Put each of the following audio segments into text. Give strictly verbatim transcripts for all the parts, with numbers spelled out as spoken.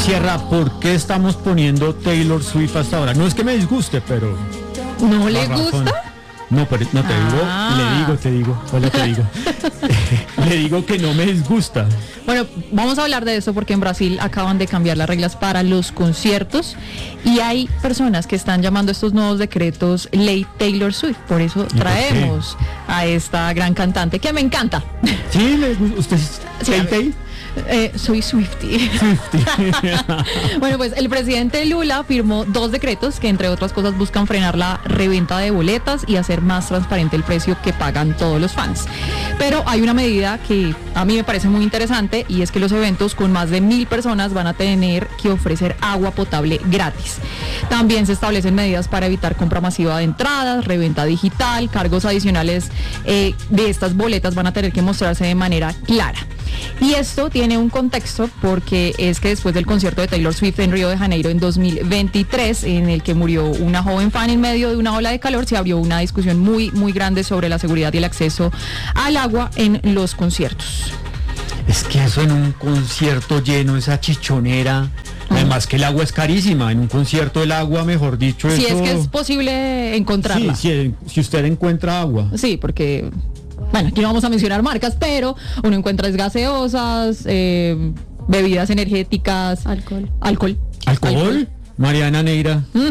Sierra, ¿por qué estamos poniendo Taylor Swift hasta ahora? No es que me disguste, pero... ¿No le gusta? No, pero no te Ah. digo, le digo, te digo, hola, te digo. Le digo que no me disgusta. Bueno, vamos a hablar de eso porque en Brasil acaban de cambiar las reglas para los conciertos y hay personas que están llamando a estos nuevos decretos Ley Taylor Swift. Por eso ¿Y traemos a esta gran cantante que me encanta. ¿Sí? ¿Le gusta? ¿Usted es Sí, Tay a Tay? Eh, soy Swiftie. Bueno, pues el presidente Lula firmó dos decretos que entre otras cosas buscan frenar la reventa de boletas y hacer más transparente el precio que pagan todos los fans. Pero hay una medida que a mí me parece muy interesante y es que los eventos con más de mil personas van a tener que ofrecer agua potable gratis. También se establecen medidas para evitar compra masiva de entradas, reventa digital, cargos adicionales eh, de estas boletas van a tener que mostrarse de manera clara. Y esto tiene un contexto porque es que después del concierto de Taylor Swift en Río de Janeiro en dos mil veintitrés, en el que murió una joven fan en medio de una ola de calor, se abrió una discusión muy, muy grande sobre la seguridad y el acceso al agua en los conciertos. Es que eso en un concierto lleno, esa chichonera, además que el agua es carísima, en un concierto el agua, mejor dicho, Si eso... es que es posible encontrarla. Sí, si, si usted encuentra agua. Sí, porque... Bueno, aquí no vamos a mencionar marcas, pero uno encuentra gaseosas, eh, bebidas energéticas, Alcohol. Alcohol. ¿Alcohol? Mariana Neira. Mm.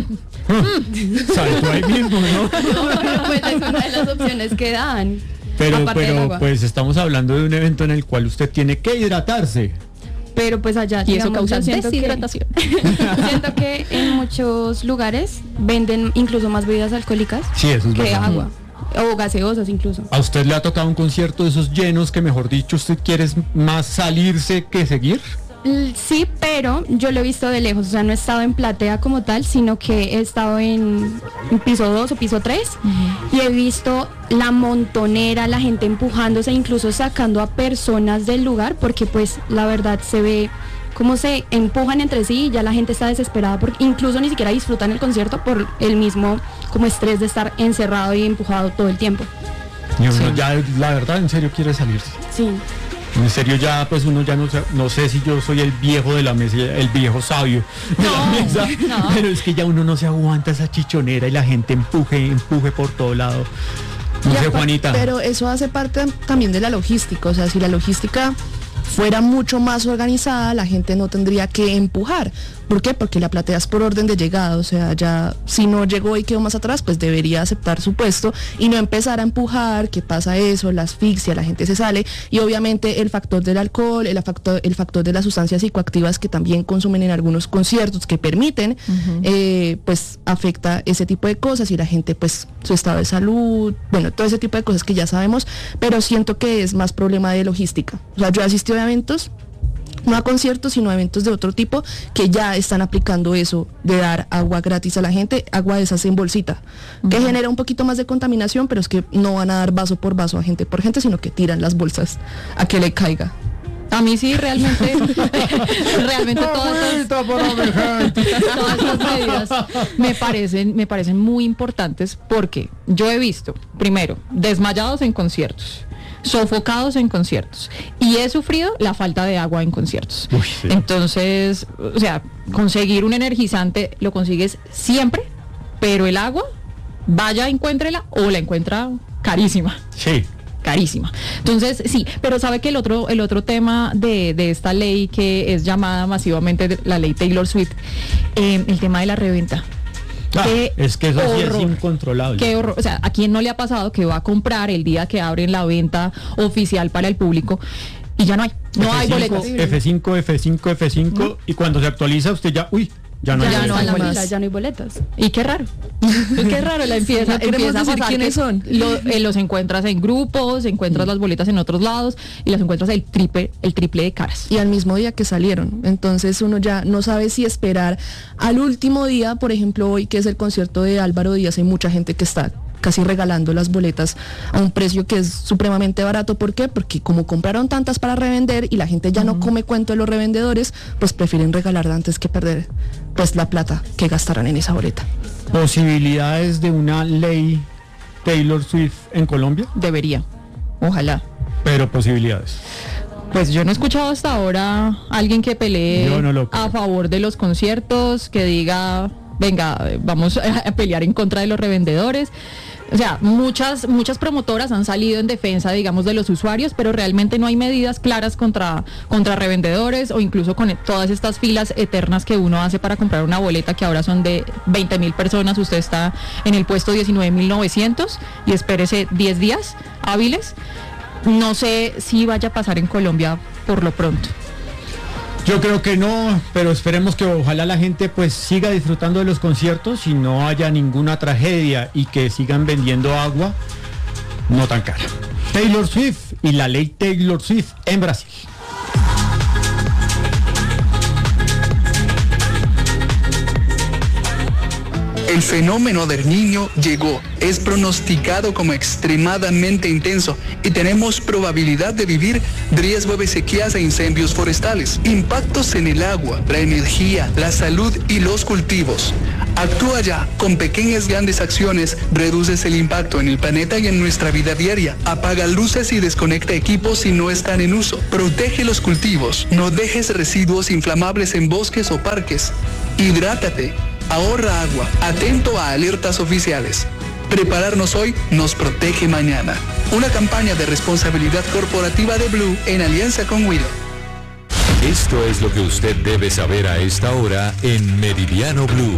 Ah, saltó ahí mismo, ¿no? No, pero pues es una de las opciones que dan. Pero, aparte del pero agua. pues estamos hablando de un evento en el cual usted tiene que hidratarse. Pero pues allá, Y eso digamos, causa yo siento que- deshidratación. siento que en muchos lugares venden incluso más bebidas alcohólicas Sí, eso es que verdad. agua. O gaseosas incluso. ¿A usted le ha tocado un concierto de esos llenos que, mejor dicho, usted quiere es más salirse que seguir? L- Sí, pero yo lo he visto de lejos, o sea, no he estado en platea como tal, sino que he estado en, en piso dos o piso tres y he visto la montonera, la gente empujándose, incluso sacando a personas del lugar, porque pues la verdad se ve cómo se empujan entre sí y ya la gente está desesperada, porque incluso ni siquiera disfrutan el concierto por el mismo como estrés de estar encerrado y empujado todo el tiempo. Y uno Sí. ya, la verdad, en serio quiere salirse. Sí. En serio ya, pues uno ya no sé, no sé si yo soy el viejo de la mesa, el viejo sabio de la No, mesa, no. pero es que ya uno no se aguanta esa chichonera y la gente empuje, empuje por todo lado. No Y sé, apa- Juanita. Pero eso hace parte también de la logística, o sea, si la logística fuera mucho más organizada, la gente no tendría que empujar. ¿Por qué? Porque la platea es por orden de llegada, o sea, ya si no llegó y quedó más atrás, pues debería aceptar su puesto y no empezar a empujar, que pasa eso, la asfixia, la gente se sale, y obviamente el factor del alcohol, el factor, el factor de las sustancias psicoactivas que también consumen en algunos conciertos, que permiten, eh, pues afecta ese tipo de cosas y la gente, pues su estado de salud, bueno, todo ese tipo de cosas que ya sabemos, pero siento que es más problema de logística. O sea, yo he asistido a eventos, no a conciertos, sino a eventos de otro tipo que ya están aplicando eso de dar agua gratis a la gente, agua de esas en bolsita, que genera un poquito más de contaminación, pero es que no van a dar vaso por vaso a gente por gente, sino que tiran las bolsas a que le caiga. A mí sí, realmente, realmente todas estas, todas estas medidas me parecen, me parecen muy importantes porque yo he visto, primero, desmayados en conciertos, sofocados en conciertos y he sufrido la falta de agua en conciertos. Uy, sí. Entonces, o sea, conseguir un energizante lo consigues siempre, pero el agua, vaya, encuéntrela o la encuentra carísima. Sí. Carísima. Entonces, sí, pero sabe que el otro, el otro tema de, de esta ley que es llamada masivamente de- la ley Taylor Swift, eh, el tema de la reventa. Ah, Qué es que eso sí es horror. incontrolable. Qué horror. O sea, ¿a quién no le ha pasado que va a comprar el día que abren la venta oficial para el público y ya no hay? No hay F cinco, boletos. F cinco, F cinco, F cinco, y cuando se actualiza usted ya, uy, ya no Ya, hay. no no boletos. hay hay la más. fila, ya no hay boletas. Y qué raro. Qué raro, la empieza, No queremos empieza a decir pasar quiénes que son. lo- eh, los encuentras en grupos, encuentras las boletas en otros lados y las encuentras el triple, el triple de caras. Y al mismo día que salieron. Entonces uno ya no sabe si esperar al último día, por ejemplo, hoy que es el concierto de Álvaro Díaz, hay mucha gente que está casi regalando las boletas a un precio que es supremamente barato. ¿Por qué? Porque como compraron tantas para revender y la gente ya no come cuento de los revendedores, pues prefieren regalarla antes que perder pues la plata que gastarán en esa boleta. Posibilidades de una ley Taylor Swift en Colombia, Debería. Ojalá. pero posibilidades. Pues yo no he escuchado hasta ahora a alguien que pelee no a favor de los conciertos, que diga, venga, vamos a pelear en contra de los revendedores. O sea, muchas muchas promotoras han salido en defensa, digamos, de los usuarios, pero realmente no hay medidas claras contra, contra revendedores o incluso con todas estas filas eternas que uno hace para comprar una boleta, que ahora son de veinte mil personas. Usted está en el puesto diecinueve mil novecientos y espérese diez días hábiles. No sé si vaya a pasar en Colombia por lo pronto. Yo creo que no, pero esperemos que ojalá la gente pues siga disfrutando de los conciertos y no haya ninguna tragedia y que sigan vendiendo agua no tan cara. Taylor Swift y la ley Taylor Swift en Brasil. El fenómeno del Niño llegó, es pronosticado como extremadamente intenso y tenemos probabilidad de vivir riesgo de sequías e incendios forestales, impactos en el agua, la energía, la salud y los cultivos. Actúa ya, con pequeñas grandes acciones reduces el impacto en el planeta y en nuestra vida diaria. Apaga luces y desconecta equipos si no están en uso. Protege los cultivos, no dejes residuos inflamables en bosques o parques. Hidrátate. Ahorra agua, atento a alertas oficiales. Prepararnos hoy nos protege mañana. Una campaña de responsabilidad corporativa de Blue en alianza con Willow. Esto es lo que usted debe saber a esta hora en Meridiano Blue.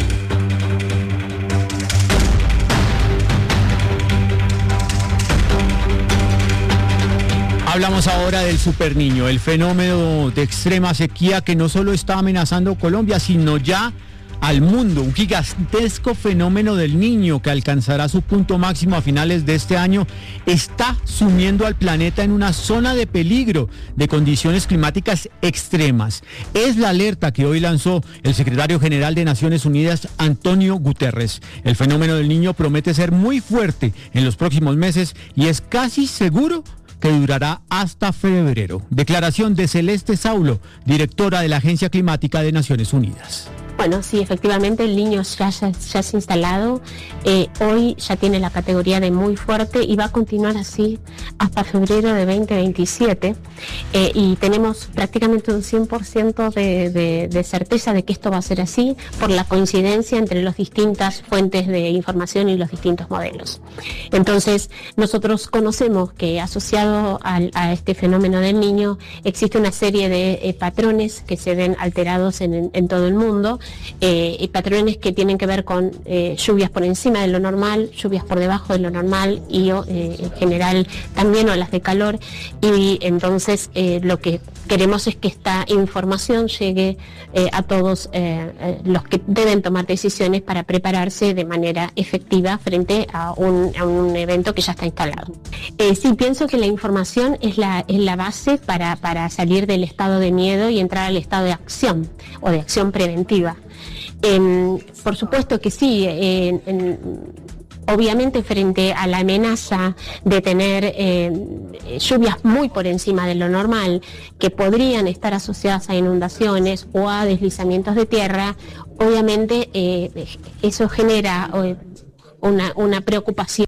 Hablamos ahora del superniño, el fenómeno de extrema sequía que no solo está amenazando Colombia, sino ya al mundo, un gigantesco fenómeno del Niño que alcanzará su punto máximo a finales de este año, está sumiendo al planeta en una zona de peligro de condiciones climáticas extremas. Es la alerta que hoy lanzó el secretario general de Naciones Unidas, Antonio Guterres. El fenómeno del Niño promete ser muy fuerte en los próximos meses y es casi seguro que durará hasta febrero. Declaración de Celeste Saulo, directora de la Agencia Climática de Naciones Unidas. Bueno, sí, efectivamente el Niño ya, ya, ya se ha instalado, eh, hoy ya tiene la categoría de muy fuerte y va a continuar así hasta febrero de veinte veintisiete eh, y tenemos prácticamente un cien por ciento de, de, de certeza de que esto va a ser así por la coincidencia entre las distintas fuentes de información y los distintos modelos. Entonces, nosotros conocemos que asociado al, a este fenómeno del Niño existe una serie de eh, patrones que se ven alterados en, en todo el mundo. Eh, y patrones que tienen que ver con eh, lluvias por encima de lo normal, lluvias por debajo de lo normal y eh, en general también olas de calor, y entonces eh, lo que queremos es que esta información llegue eh, a todos eh, eh, los que deben tomar decisiones para prepararse de manera efectiva frente a un, a un evento que ya está instalado. Eh, sí, pienso que la información es la, es la base para, para salir del estado de miedo y entrar al estado de acción o de acción preventiva. Eh, por supuesto que sí, eh, en, obviamente frente a la amenaza de tener eh, lluvias muy por encima de lo normal, que podrían estar asociadas a inundaciones o a deslizamientos de tierra, obviamente eh, eso genera eh, una, una preocupación.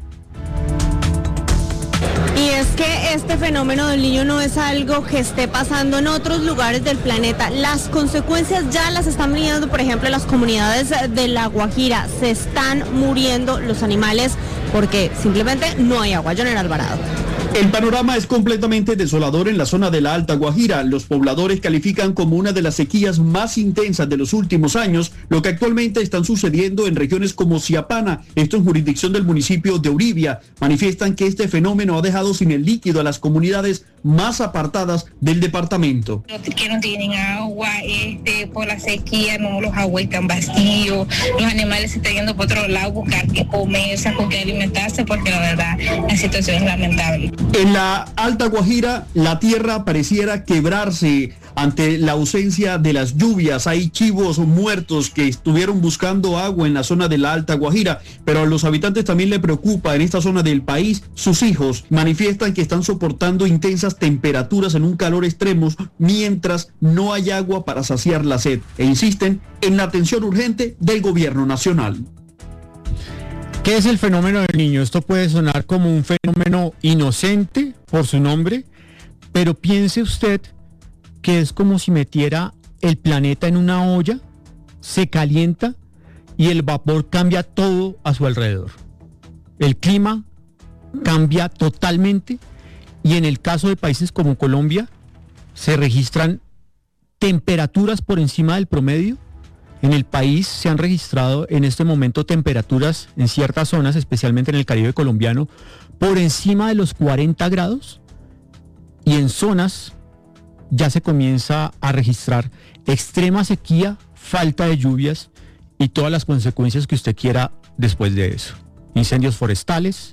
Y es que este fenómeno del Niño no es algo que esté pasando en otros lugares del planeta. Las consecuencias ya las están viendo, por ejemplo, en las comunidades de La Guajira. Se están muriendo los animales porque simplemente no hay agua. Joner Alvarado. El panorama es completamente desolador en la zona de la Alta Guajira. Los pobladores califican como una de las sequías más intensas de los últimos años, lo que actualmente están sucediendo en regiones como Siapana, esto en jurisdicción del municipio de Uribia. Manifiestan que este fenómeno ha dejado sin el líquido a las comunidades más apartadas del departamento. Que no tienen agua, este, por la sequía, no, los aguas están vacíos, los animales se están yendo por otro lado a buscar qué comerse, con qué alimentarse, porque la verdad la situación es lamentable. En la Alta Guajira, la tierra pareciera quebrarse ante la ausencia de las lluvias. Hay chivos muertos que estuvieron buscando agua en la zona de la Alta Guajira, pero a los habitantes también les preocupa en esta zona del país. Sus hijos manifiestan que están soportando intensas temperaturas en un calor extremo mientras no hay agua para saciar la sed, e insisten en la atención urgente del gobierno nacional. ¿Qué es el fenómeno del Niño? Esto puede sonar como un fenómeno inocente por su nombre, pero piense usted que es como si metiera el planeta en una olla, se calienta y el vapor cambia todo a su alrededor. El clima cambia totalmente y en el caso de países como Colombia se registran temperaturas por encima del promedio. En el país se han registrado en este momento temperaturas en ciertas zonas, especialmente en el Caribe colombiano, por encima de los cuarenta grados, y en zonas ya se comienza a registrar extrema sequía, falta de lluvias y todas las consecuencias que usted quiera después de eso. Incendios forestales,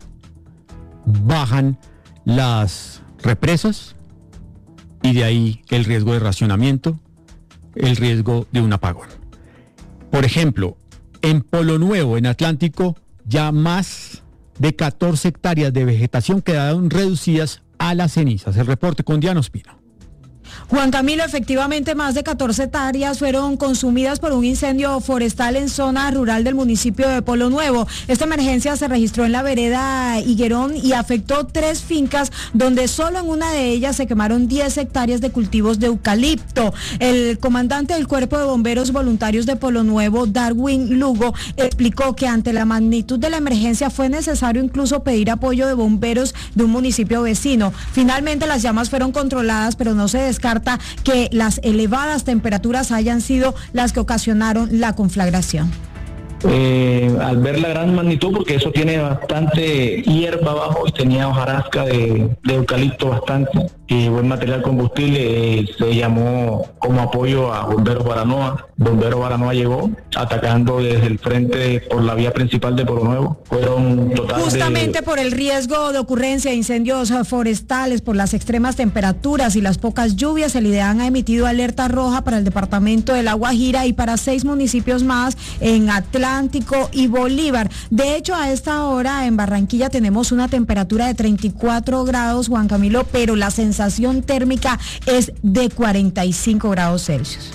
bajan las represas y de ahí el riesgo de racionamiento, el riesgo de un apagón. Por ejemplo, en Polo Nuevo, en Atlántico, ya más de catorce hectáreas de vegetación quedaron reducidas a las cenizas. El reporte con Diana Ospina. Juan Camilo, efectivamente más de catorce hectáreas fueron consumidas por un incendio forestal en zona rural del municipio de Polo Nuevo. Esta emergencia se registró en la vereda Higuerón y afectó tres fincas, donde solo en una de ellas se quemaron diez hectáreas de cultivos de eucalipto. El comandante del Cuerpo de Bomberos Voluntarios de Polo Nuevo, Darwin Lugo, explicó que ante la magnitud de la emergencia fue necesario incluso pedir apoyo de bomberos de un municipio vecino. Finalmente las llamas fueron controladas, pero no se descarta que las elevadas temperaturas hayan sido las que ocasionaron la conflagración. Eh, al ver la gran magnitud, porque eso tiene bastante hierba abajo y tenía hojarasca de, de eucalipto bastante y buen material combustible, eh, se llamó como apoyo a Bomberos Baranoa. Bomberos Baranoa llegó atacando desde el frente por la vía principal de Polo Nuevo. Fueron total Justamente de... por el riesgo de ocurrencia de incendios forestales, por las extremas temperaturas y las pocas lluvias, el IDEAN ha emitido alerta roja para el departamento de La Guajira y para seis municipios más en Atlántico y Bolívar. De hecho, a esta hora en Barranquilla tenemos una temperatura de treinta y cuatro grados, Juan Camilo, pero la sensación térmica es de cuarenta y cinco grados Celsius.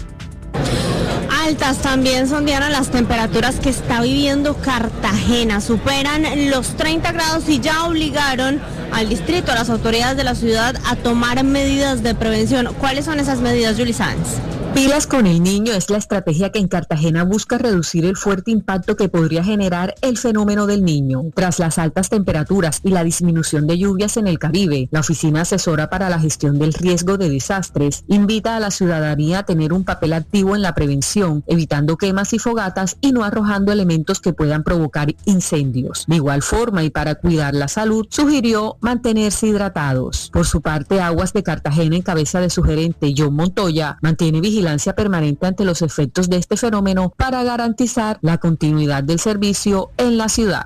Altas también son, Diana, las temperaturas que está viviendo Cartagena. Superan los treinta grados y ya obligaron al distrito, a las autoridades de la ciudad, a tomar medidas de prevención. ¿Cuáles son esas medidas, Yuli Sáenz? Pilas con el niño es la estrategia que en Cartagena busca reducir el fuerte impacto que podría generar el fenómeno del niño. Tras las altas temperaturas y la disminución de lluvias en el Caribe, la Oficina Asesora para la Gestión del Riesgo de Desastres invita a la ciudadanía a tener un papel activo en la prevención, evitando quemas y fogatas y no arrojando elementos que puedan provocar incendios. De igual forma, y para cuidar la salud, sugirió mantenerse hidratados. Por su parte, Aguas de Cartagena, en cabeza de su gerente John Montoya, mantiene vigilancia permanente ante los efectos de este fenómeno para garantizar la continuidad del servicio en la ciudad.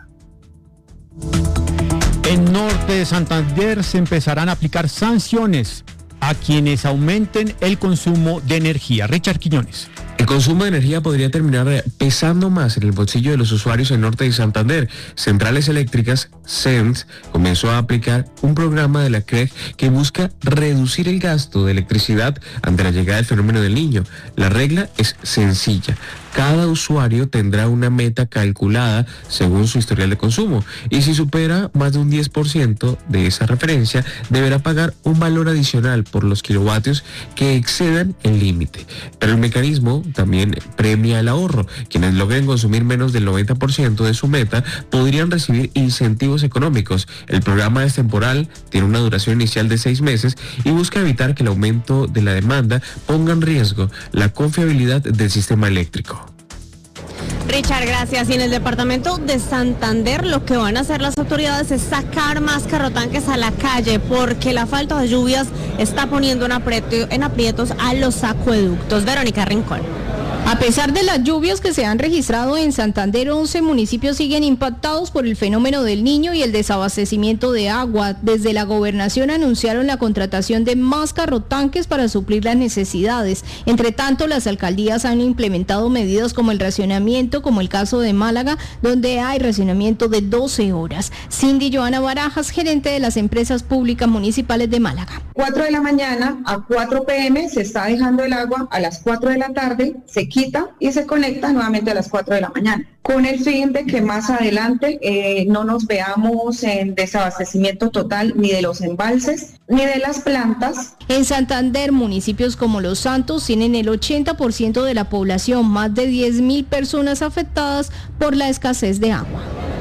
En Norte de Santander se empezarán a aplicar sanciones a quienes aumenten el consumo de energía. Richard Quiñones. El consumo de energía podría terminar pesando más en el bolsillo de los usuarios en Norte de Santander. Centrales Eléctricas, C E N S, comenzó a aplicar un programa de la C R E G que busca reducir el gasto de electricidad ante la llegada del fenómeno del Niño. La regla es sencilla. Cada usuario tendrá una meta calculada según su historial de consumo y si supera más de un diez por ciento de esa referencia, deberá pagar un valor adicional por los kilovatios que excedan el límite. Pero el mecanismo también premia el ahorro. Quienes logren consumir menos del noventa por ciento de su meta podrían recibir incentivos económicos. El programa es temporal, tiene una duración inicial de seis meses y busca evitar que el aumento de la demanda ponga en riesgo la confiabilidad del sistema eléctrico. Richard, gracias. Y en el departamento de Santander lo que van a hacer las autoridades es sacar más carrotanques a la calle porque la falta de lluvias está poniendo en, aprieto, en aprietos a los acueductos. Verónica Rincón. A pesar de las lluvias que se han registrado en Santander, once municipios siguen impactados por el fenómeno del Niño y el desabastecimiento de agua. Desde la gobernación anunciaron la contratación de más carrotanques para suplir las necesidades. Entre tanto, las alcaldías han implementado medidas como el racionamiento, como el caso de Málaga, donde hay racionamiento de doce horas. Cindy Joana Barajas, gerente de las empresas públicas municipales de Málaga. cuatro de la mañana a cuatro p m se está dejando el agua, a las cuatro de la tarde se quita y se conecta nuevamente a las cuatro de la mañana, con el fin de que más adelante eh, no nos veamos en desabastecimiento total ni de los embalses ni de las plantas. En Santander, municipios como Los Santos tienen el ochenta por ciento de la población, más de diez mil personas afectadas por la escasez de agua.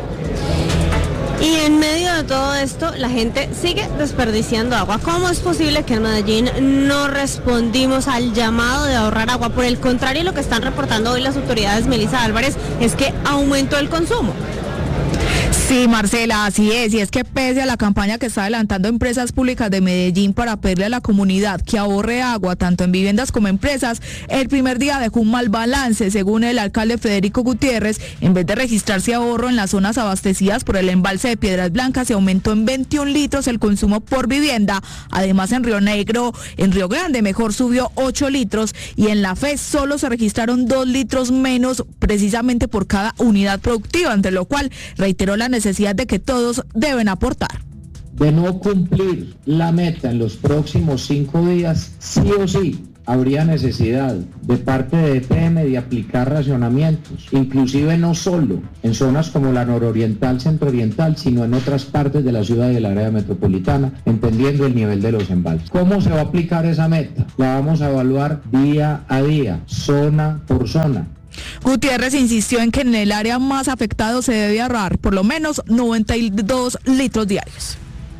Y en medio de todo esto, la gente sigue desperdiciando agua. ¿Cómo es posible que en Medellín no respondimos al llamado de ahorrar agua? Por el contrario, lo que están reportando hoy las autoridades, Melissa Álvarez, es que aumentó el consumo. Sí, Marcela, así es, y es que pese a la campaña que está adelantando Empresas Públicas de Medellín para pedirle a la comunidad que ahorre agua tanto en viviendas como en empresas, el primer día dejó un mal balance. Según el alcalde Federico Gutiérrez, en vez de registrarse ahorro en las zonas abastecidas por el embalse de Piedras Blancas, se aumentó en veintiún litros el consumo por vivienda. Además, en Río Negro, en Río Grande, mejor subió ocho litros, y en la F E S solo se registraron dos litros menos precisamente por cada unidad productiva, ante lo cual reiteró la necesidad de que todos deben aportar. De no cumplir la meta en los próximos cinco días, sí o sí habría necesidad de parte de E P M de aplicar racionamientos, inclusive no solo en zonas como la nororiental, centrooriental, sino en otras partes de la ciudad y del área metropolitana, entendiendo el nivel de los embalses. ¿Cómo se va a aplicar esa meta? La vamos a evaluar día a día, zona por zona. Gutiérrez insistió en que en el área más afectado se debe ahorrar por lo menos noventa y dos litros diarios.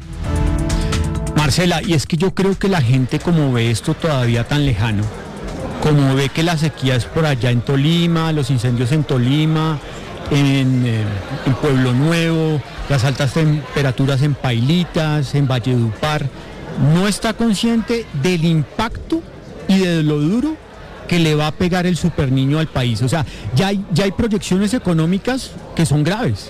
Marcela, y es que yo creo que la gente, como ve esto todavía tan lejano, como ve que la sequía es por allá en Tolima, los incendios en Tolima, en, eh, en Pueblo Nuevo, las altas temperaturas en Pailitas, en Valledupar, no está consciente del impacto y de lo duro que le va a pegar el superniño al país. O sea, ya hay, ya hay proyecciones económicas que son graves.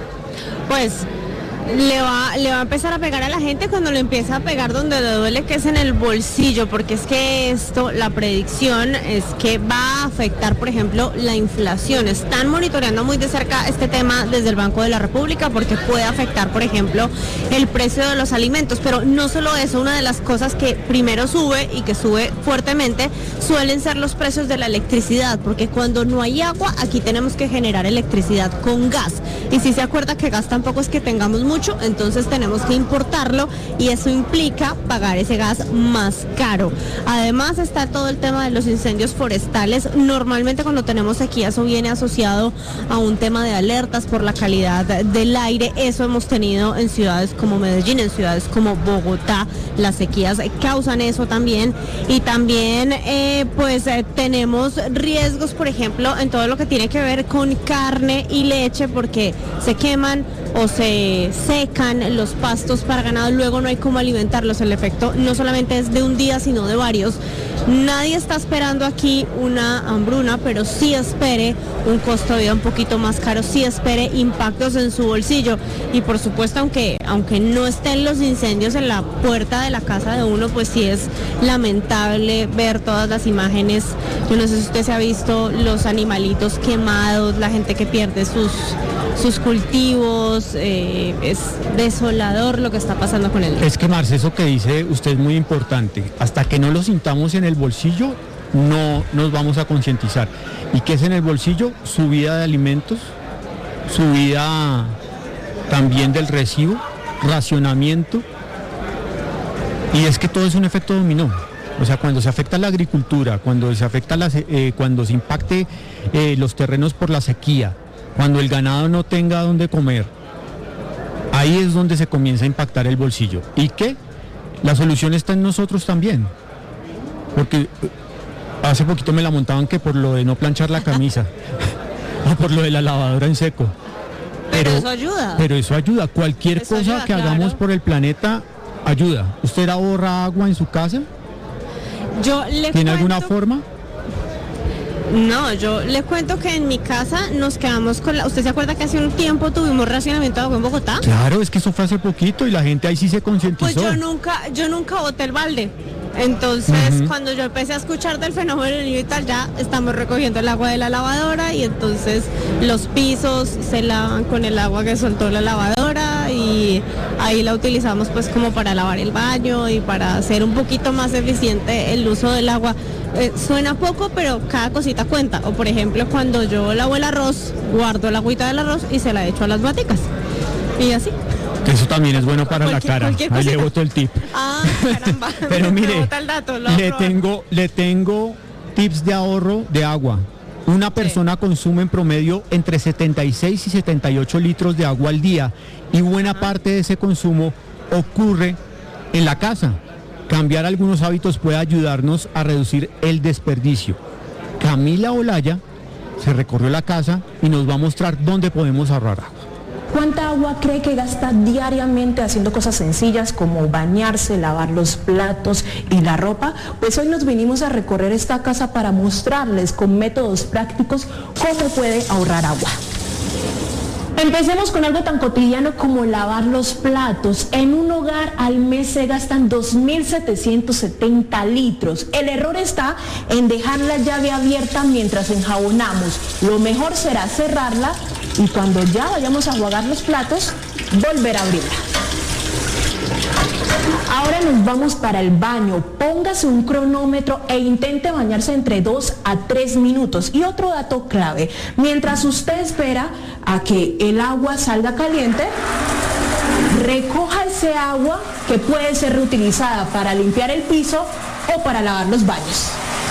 Pues le va, le va a empezar a pegar a la gente cuando le empieza a pegar donde le duele, que es en el bolsillo, porque es que esto, la predicción es que va a afectar, por ejemplo, la inflación. Están monitoreando muy de cerca este tema desde el Banco de la República, porque puede afectar, por ejemplo, el precio de los alimentos. Pero no solo eso, una de las cosas que primero sube y que sube fuertemente suelen ser los precios de la electricidad, porque cuando no hay agua, aquí tenemos que generar electricidad con gas. Y si se acuerda que gas tampoco es que tengamos mucho, entonces tenemos que importarlo y eso implica pagar ese gas más caro. Además está todo el tema de los incendios forestales. Normalmente cuando tenemos sequía eso viene asociado a un tema de alertas por la calidad del aire. Eso hemos tenido en ciudades como Medellín, en ciudades como Bogotá. Las sequías causan eso también. Y también eh, pues eh, tenemos riesgos, por ejemplo, en todo lo que tiene que ver con carne y leche, porque se queman o se secan los pastos para ganado, luego no hay cómo alimentarlos. El efecto no solamente es de un día, sino de varios. Nadie está esperando aquí una hambruna, pero sí espere un costo de vida un poquito más caro, sí espere impactos en su bolsillo. Y por supuesto, aunque, aunque no estén los incendios en la puerta de la casa de uno, pues sí es lamentable ver todas las imágenes. Yo no sé si usted se ha visto los animalitos quemados, la gente que pierde sus, sus cultivos. Eh, es desolador lo que está pasando con él. Es que, Marce, eso que dice usted es muy importante. Hasta que no lo sintamos en el bolsillo, no nos vamos a concientizar. ¿Y qué es en el bolsillo? Subida de alimentos, subida también del recibo, racionamiento. Y es que todo es un efecto dominó. O sea, cuando se afecta la agricultura, cuando se afecta la, eh, cuando se impacte eh, los terrenos por la sequía, cuando el ganado no tenga dónde comer, ahí es donde se comienza a impactar el bolsillo. ¿Y qué? La solución está en nosotros también. Porque hace poquito me la montaban que por lo de no planchar la camisa o por lo de la lavadora en seco. Pero, pero eso ayuda. Pero eso ayuda. Cualquier eso cosa ayuda, que claro. hagamos por el planeta ayuda. ¿Usted ahorra agua en su casa? Yo le ¿Tiene cuento... alguna forma? No, yo le cuento que en mi casa nos quedamos con la... ¿Usted se acuerda que hace un tiempo tuvimos racionamiento de agua en Bogotá? Claro, es que eso fue hace poquito y la gente ahí sí se concientizó. Pues yo nunca, yo nunca boté el balde. Entonces, uh-huh. cuando yo empecé a escuchar del fenómeno del niño y tal, ya estamos recogiendo el agua de la lavadora y entonces los pisos se lavan con el agua que soltó la lavadora y ahí la utilizamos pues como para lavar el baño y para hacer un poquito más eficiente el uso del agua. eh, suena poco, pero cada cosita cuenta. O por ejemplo, cuando yo lavo el arroz, guardo la agüita del arroz y se la echo a las maticas. Y así. Que eso también es bueno para Cualquier- la cara. cualquier Ahí le cosita. boto el tip. Ah, caramba. Pero Me mire, bota el dato, lo le apruebo. tengo, le tengo tips de ahorro de agua. Una persona consume en promedio entre setenta y seis y setenta y ocho litros de agua al día y buena parte de ese consumo ocurre en la casa. Cambiar algunos hábitos puede ayudarnos a reducir el desperdicio. Camila Olaya se recorrió la casa y nos va a mostrar dónde podemos ahorrar agua. ¿Cuánta agua cree que gasta diariamente haciendo cosas sencillas como bañarse, lavar los platos y la ropa? Pues hoy nos vinimos a recorrer esta casa para mostrarles con métodos prácticos cómo puede ahorrar agua. Empecemos con algo tan cotidiano como lavar los platos. En un hogar al mes se gastan dos mil setecientos setenta litros. El error está en dejar la llave abierta mientras enjabonamos. Lo mejor será cerrarla y cuando ya vayamos a enjuagar los platos, volver a abrirla. Ahora nos vamos para el baño. Póngase un cronómetro e intente bañarse entre dos a tres minutos. Y otro dato clave, mientras usted espera a que el agua salga caliente, recoja ese agua que puede ser reutilizada para limpiar el piso o para lavar los baños.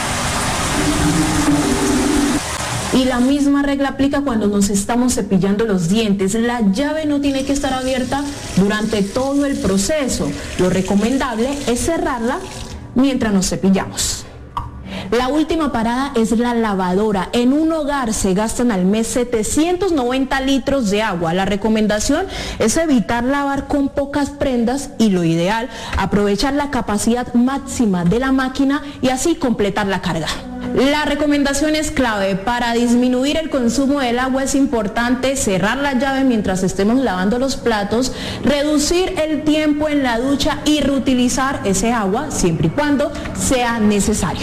Y la misma regla aplica cuando nos estamos cepillando los dientes. La llave no tiene que estar abierta durante todo el proceso. Lo recomendable es cerrarla mientras nos cepillamos. La última parada es la lavadora. En un hogar se gastan al mes setecientos noventa litros de agua. La recomendación es evitar lavar con pocas prendas y lo ideal, aprovechar la capacidad máxima de la máquina y así completar la carga. La recomendación es clave. Para disminuir el consumo del agua es importante cerrar la llave mientras estemos lavando los platos, reducir el tiempo en la ducha y reutilizar ese agua siempre y cuando sea necesario.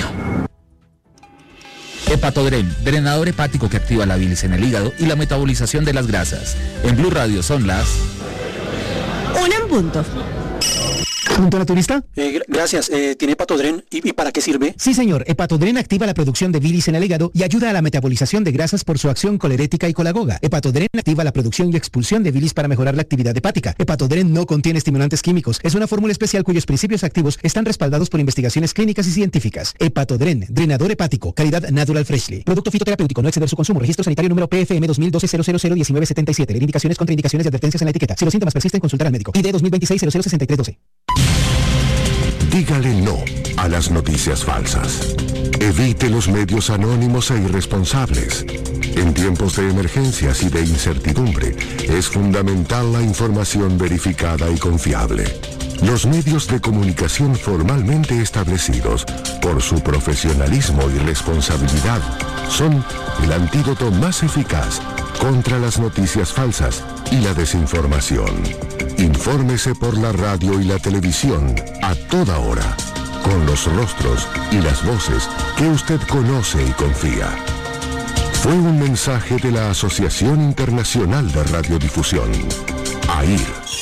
Hepatodren, drenador hepático que activa la bilis en el hígado y la metabolización de las grasas. En Blue Radio son las... Un en punto. ¿Punto naturista? Eh, gracias. Eh, ¿Tiene Hepatodren? ¿Y, ¿Y para qué sirve? Sí, señor. Hepatodren activa la producción de bilis en el hígado y ayuda a la metabolización de grasas por su acción colerética y colagoga. Hepatodren activa la producción y expulsión de bilis para mejorar la actividad hepática. Hepatodren no contiene estimulantes químicos. Es una fórmula especial cuyos principios activos están respaldados por investigaciones clínicas y científicas. Hepatodren, drenador hepático, calidad Natural Freshly. Producto fitoterapéutico, no exceder su consumo. Registro sanitario número P F M dos mil doce cero cero cero diecinueve setenta y siete. Leer indicaciones, contraindicaciones y advertencias en la etiqueta. Si los síntomas persisten, consultar al médico. I D dos mil veintiséis cero cero sesenta y tres doce. Dígale no a las noticias falsas. Evite los medios anónimos e irresponsables. En tiempos de emergencias y de incertidumbre, es fundamental la información verificada y confiable. Los medios de comunicación formalmente establecidos, por su profesionalismo y responsabilidad, son el antídoto más eficaz contra las noticias falsas y la desinformación. Infórmese por la radio y la televisión a toda hora, con los rostros y las voces que usted conoce y confía. Fue un mensaje de la Asociación Internacional de Radiodifusión, A I R.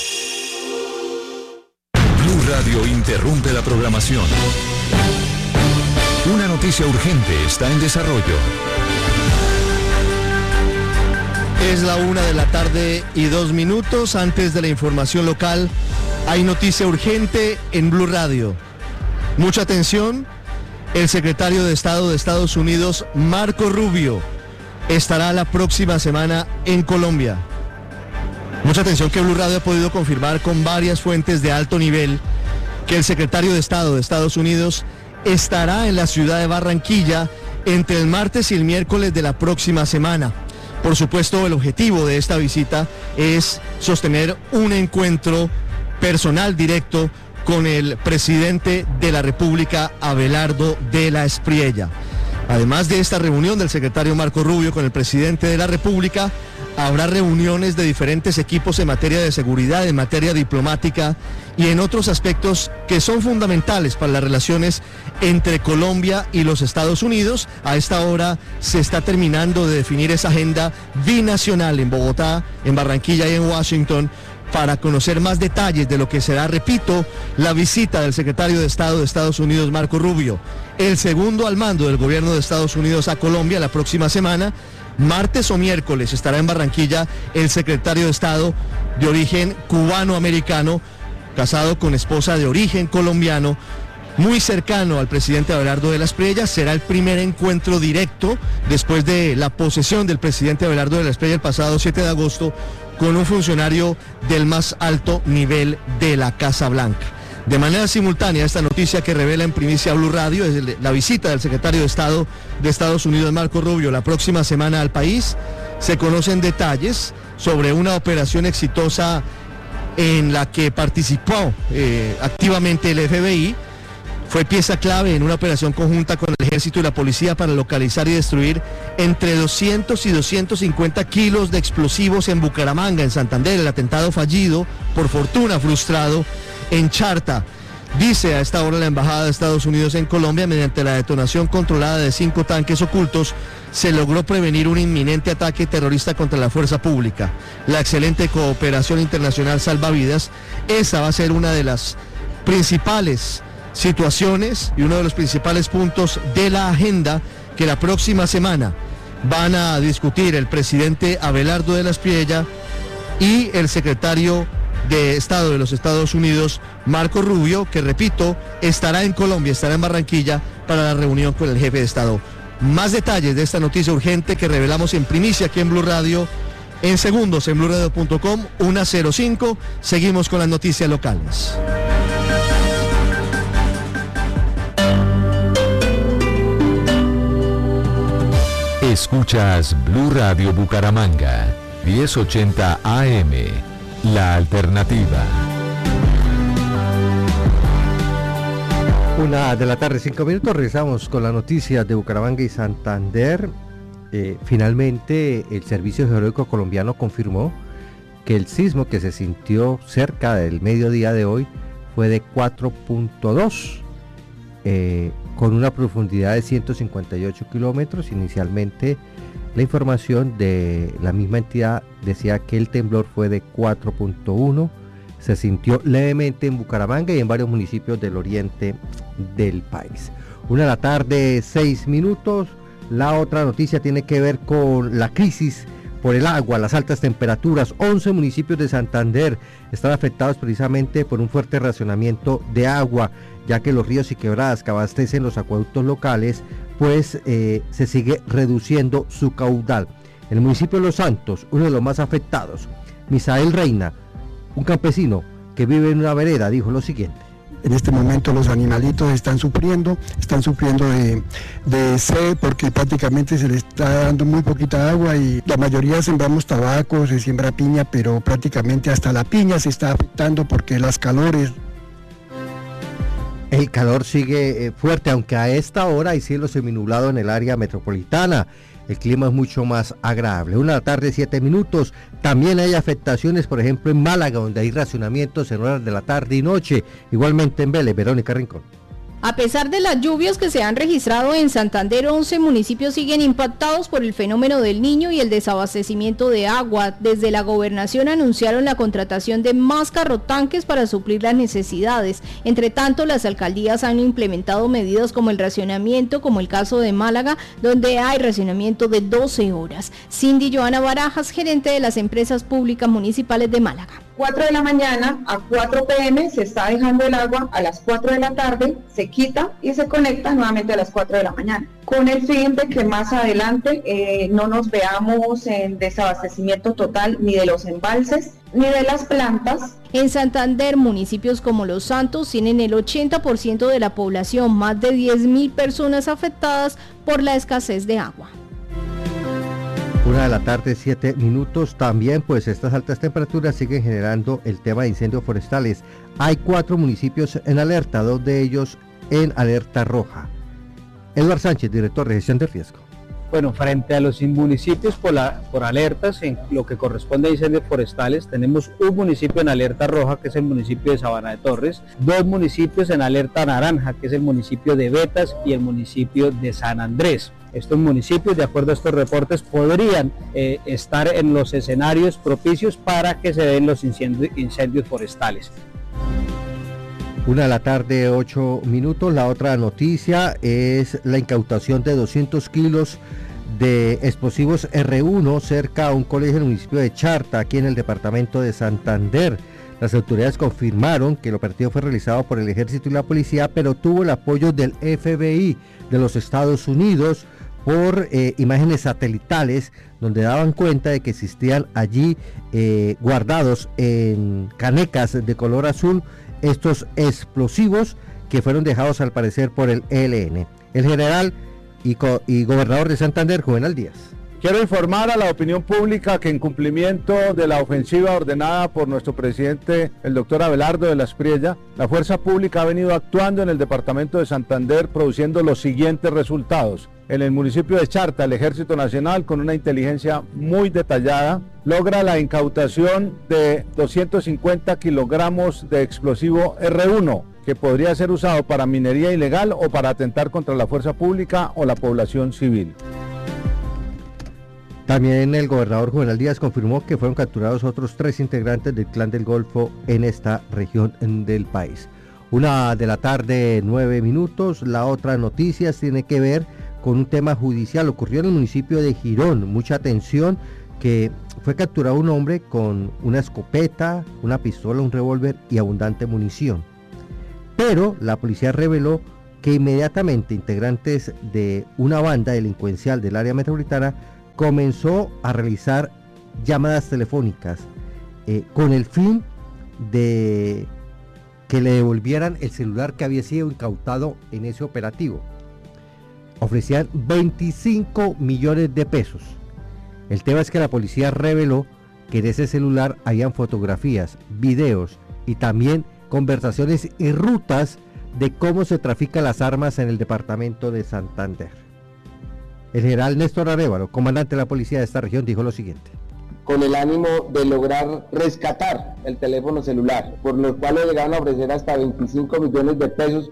Blue Radio interrumpe la programación. Una noticia urgente está en desarrollo. Es la una de la tarde y dos minutos. Antes de la información local, hay noticia urgente en Blue Radio. Mucha atención, el secretario de Estado de Estados Unidos, Marco Rubio, estará la próxima semana en Colombia. Mucha atención que Blue Radio ha podido confirmar con varias fuentes de alto nivel que el secretario de Estado de Estados Unidos estará en la ciudad de Barranquilla entre el martes y el miércoles de la próxima semana. Por supuesto, el objetivo de esta visita es sostener un encuentro personal directo con el presidente de la República, Abelardo de la Espriella. Además de esta reunión del secretario Marco Rubio con el presidente de la República, habrá reuniones de diferentes equipos en materia de seguridad, en materia diplomática y en otros aspectos que son fundamentales para las relaciones entre Colombia y los Estados Unidos. A esta hora se está terminando de definir esa agenda binacional en Bogotá, en Barranquilla y en Washington, para conocer más detalles de lo que será, repito, la visita del secretario de Estado de Estados Unidos, Marco Rubio, el segundo al mando del gobierno de Estados Unidos a Colombia la próxima semana. Martes o miércoles estará en Barranquilla el secretario de Estado de origen cubano-americano, casado con esposa de origen colombiano, muy cercano al presidente Abelardo de la Espriella. Será el primer encuentro directo después de la posesión del presidente Abelardo de la Espriella el pasado siete de agosto con un funcionario del más alto nivel de la Casa Blanca. De manera simultánea, esta noticia que revela en primicia Blue Radio es la visita del secretario de Estado de Estados Unidos, Marco Rubio, la próxima semana al país. Se conocen detalles sobre una operación exitosa en la que participó eh, activamente el F B I. Fue pieza clave en una operación conjunta con el Ejército y la Policía para localizar y destruir entre doscientos y doscientos cincuenta kilos de explosivos en Bucaramanga, en Santander. El atentado fallido, por fortuna frustrado, en Charta. Dice a esta hora la Embajada de Estados Unidos en Colombia, mediante la detonación controlada de cinco tanques ocultos, se logró prevenir un inminente ataque terrorista contra la fuerza pública. La excelente cooperación internacional salva vidas. Esa va a ser una de las principales situaciones y uno de los principales puntos de la agenda que la próxima semana van a discutir el presidente Abelardo de la Espriella y el secretario de Estado de los Estados Unidos, Marco Rubio, que repito, estará en Colombia, estará en Barranquilla para la reunión con el jefe de Estado. Más detalles de esta noticia urgente que revelamos en primicia aquí en Blue Radio en segundos en blue radio punto com, una cero cinco. Seguimos con las noticias locales. Escuchas Blue Radio Bucaramanga, diez ochenta A M, La Alternativa. Una de la tarde, cinco minutos, regresamos con las noticias de Bucaramanga y Santander. Eh, finalmente, el Servicio Geológico Colombiano confirmó que el sismo que se sintió cerca del mediodía de hoy fue de cuatro punto dos, eh, con una profundidad de ciento cincuenta y ocho kilómetros. Inicialmente, la información de la misma entidad decía que el temblor fue de cuatro punto uno. Se sintió levemente en Bucaramanga y en varios municipios del oriente del país. Una de la tarde, seis minutos. La otra noticia tiene que ver con la crisis por el agua, las altas temperaturas. once municipios de Santander están afectados precisamente por un fuerte racionamiento de agua, ya que los ríos y quebradas que abastecen los acueductos locales, pues eh, se sigue reduciendo su caudal. En el municipio de Los Santos, uno de los más afectados, Misael Reina, un campesino que vive en una vereda, dijo lo siguiente. En este momento los animalitos están sufriendo, están sufriendo de, de sed porque prácticamente se les está dando muy poquita agua y la mayoría sembramos tabaco, se siembra piña, pero prácticamente hasta la piña se está afectando porque las calores. El calor sigue fuerte, aunque a esta hora hay cielo seminublado en el área metropolitana. El clima es mucho más agradable. Una de la tarde, siete minutos. También hay afectaciones, por ejemplo, en Málaga, donde hay racionamientos en horas de la tarde y noche. Igualmente en Vélez. Verónica Rincón. A pesar de las lluvias que se han registrado en Santander, once municipios siguen impactados por el fenómeno del Niño y el desabastecimiento de agua. Desde la gobernación anunciaron la contratación de más carrotanques para suplir las necesidades. Entre tanto, las alcaldías han implementado medidas como el racionamiento, como el caso de Málaga, donde hay racionamiento de doce horas. Cindy Joana Barajas, gerente de las empresas públicas municipales de Málaga. cuatro de la mañana a cuatro pe eme se está dejando el agua, a las cuatro de la tarde se quita y se conecta nuevamente a las cuatro de la mañana, con el fin de que más adelante eh, no nos veamos en desabastecimiento total ni de los embalses ni de las plantas. En Santander, municipios como Los Santos tienen el ochenta por ciento de la población, más de diez mil personas afectadas por la escasez de agua. Una de la tarde, siete minutos. También pues estas altas temperaturas siguen generando el tema de incendios forestales. Hay cuatro municipios en alerta, dos de ellos en alerta roja. Eduardo Sánchez, director de gestión de riesgo. Bueno, frente a los municipios por, la, por alertas en lo que corresponde a incendios forestales, tenemos un municipio en alerta roja, que es el municipio de Sabana de Torres, dos municipios en alerta naranja, que es el municipio de Betas y el municipio de San Andrés. estos municipios, de acuerdo a estos reportes, podrían eh, estar en los escenarios propicios para que se den los incendios, incendios forestales. Una de la tarde, ocho minutos. La otra noticia es la incautación de doscientos kilos de explosivos erre uno cerca a un colegio del municipio de Charta, aquí en el departamento de Santander. Las autoridades confirmaron que el operativo fue realizado por el ejército y la policía, pero tuvo el apoyo del efe be i de los Estados Unidos por eh, imágenes satelitales donde daban cuenta de que existían allí eh, guardados en canecas de color azul estos explosivos que fueron dejados al parecer por el e ele ene. El general y, co y gobernador de Santander, Juvenal Díaz. Quiero informar a la opinión pública que en cumplimiento de la ofensiva ordenada por nuestro presidente, el doctor Abelardo de la Espriella, la fuerza pública ha venido actuando en el departamento de Santander produciendo los siguientes resultados. En el municipio de Charta, el Ejército Nacional, con una inteligencia muy detallada, logra la incautación de doscientos cincuenta kilogramos de explosivo erre uno, que podría ser usado para minería ilegal o para atentar contra la fuerza pública o la población civil. También el gobernador Juvenal Díaz confirmó que fueron capturados otros tres integrantes del Clan del Golfo en esta región del país. Una de la tarde, nueve minutos. La otra noticia tiene que ver con un tema judicial. Ocurrió en el municipio de Girón. Mucha atención, que fue capturado un hombre con una escopeta, una pistola, un revólver y abundante munición. Pero la policía reveló que inmediatamente integrantes de una banda delincuencial del área metropolitana comenzó a realizar llamadas telefónicas eh, con el fin de que le devolvieran el celular que había sido incautado en ese operativo. Ofrecían veinticinco millones de pesos. El tema es que la policía reveló que en ese celular habían fotografías, videos y también conversaciones y rutas de cómo se trafican las armas en el departamento de Santander. El general Néstor Arévalo, comandante de la policía de esta región, dijo lo siguiente. Con el ánimo de lograr rescatar el teléfono celular, por lo cual le llegaron a ofrecer hasta veinticinco millones de pesos